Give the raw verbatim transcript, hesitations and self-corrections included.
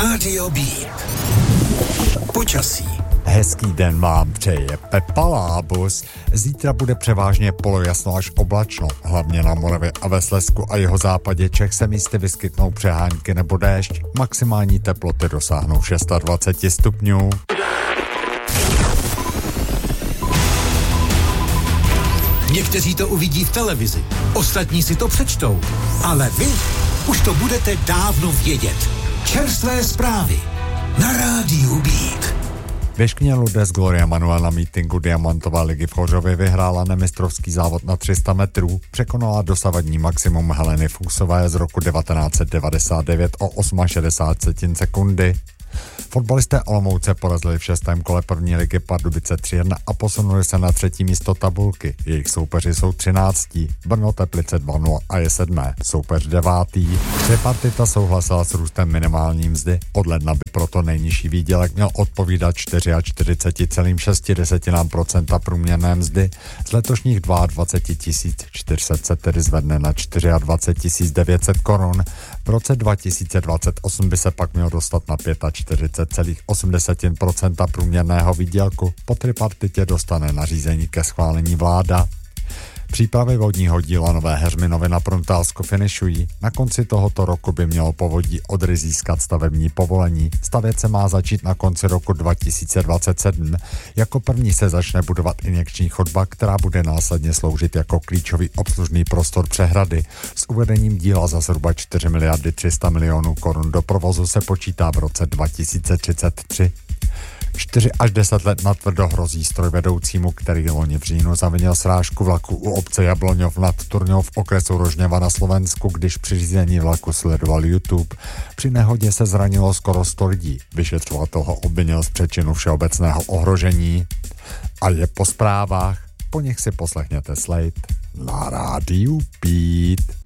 Rádio B. Počasí. Hezký den vám přeje Pepa Lábus. Zítra bude převážně polojasno až oblačno. Hlavně na Moravě a ve Slezsku a jeho západě Čech se místy vyskytnou přehánky nebo déšť. Maximální teploty dosáhnou dvacet šest stupňů. Někteří to uvidí v televizi, ostatní si to přečtou. Ale vy už to budete dávno vědět. Čerstvé zprávy na Rádiu Beat. Věškyně Lourdes Gloria Manuel na mítinku Diamantové ligy v Chořově vyhrála nemistrovský závod na tři sta metrů, překonala dosavadní maximum Heleny Fuchsové z roku devatenáct set devadesát devět o šedesát osm setin sekundy. Fotbalisté Olomouce porazili v šestém kole první ligy Pardubice tři jedna a posunuli se na třetí místo tabulky. Jejich soupeři jsou třináctí, Brno Teplice dva nula a je sedmé, soupeř devátý. Tripartita souhlasila s růstem minimální mzdy, od ledna by proto nejnižší výdělek měl odpovídat čtyřicet čtyři celá šest procenta průměrné mzdy, z letošních dvacet dva tisíc čtyři sta se tedy zvedne na dvacet čtyři tisíc devět set korun. V roce dva tisíce dvacet osm by se pak měl dostat na čtyřicet pět celá osm procenta průměrného výdělku. Po tripartitě dostane nařízení ke schválení vláda. Přípravy vodního díla Nové Heřminovy na Pruntálsku finišují. Na konci tohoto roku by mělo povodí Odry získat stavební povolení. Stavět se má začít na konci roku dva tisíce dvacet sedm. Jako první se začne budovat injekční chodba, která bude následně sloužit jako klíčový obslužný prostor přehrady. S uvedením díla za zhruba čtyři miliardy tři sta milionů korun do provozu se počítá v roce dva tisíce třicet tři. čtyři až deset let natvrdo hrozí strojvedoucímu, který loni v říjnu zavinil srážku vlaku u obce Jabloňov nad Turňou v okresu Rožňava na Slovensku, když při řízení vlaku sledoval YouTube. Při nehodě se zranilo skoro sto lidí. Vyšetřovatel ho obvinil z přečinu všeobecného ohrožení. A je po zprávách, po nich si poslechněte Slate na Rádiu Beat.